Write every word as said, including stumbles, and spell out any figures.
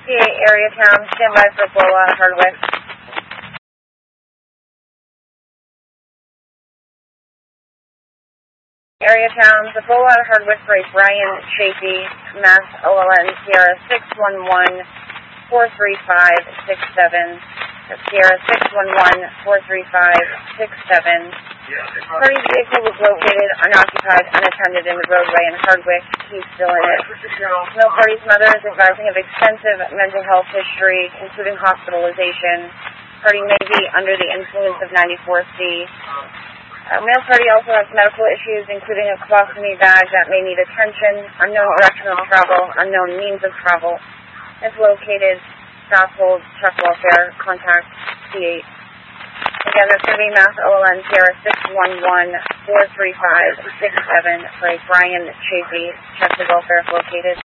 sixty-eight area town, stand by for blowout Hardwick. Area towns, the blowout Hardwick for a Brian Chafee, Mass O L N, Sierra six one one, four three five six seven. That's Sierra six one one, four three five six seven. Party's vehicle was located unoccupied, unattended in the roadway in Hardwick. He's still in it. No party's mother is advising of extensive mental health history, including hospitalization. Party may be under the influence of ninety-four C. Uh, male party also has medical issues, including a colostomy bag that may need attention. Unknown direction of travel, unknown means of travel. Is located. Stop, hold, check welfare, contact C eight. Again, that's going to be Mass O L N Sierra six one one, four three five six seven for a Brian Chafee. Check the welfare if located.